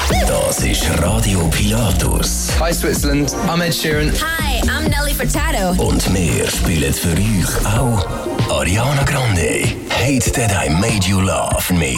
Das ist Radio Pilatus. Hi Switzerland, I'm Ed Sheeran. Hi, I'm Nelly Furtado. Und wir spielen für euch auch Ariana Grande. Hate That I Made You Love Me.